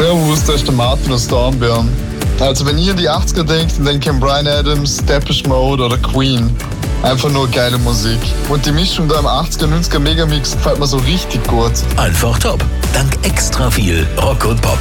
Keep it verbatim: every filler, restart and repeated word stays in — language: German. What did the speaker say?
Servus, das ist der Martin aus Dornbirn. Also wenn ihr an die achtziger denkt, dann denkt ihr an Bryan Adams, Depeche Mode oder Queen. Einfach nur geile Musik. Und die Mischung da im achtziger, neunziger Megamix gefällt mir so richtig gut. Einfach top. Dank extra viel Rock und Pop.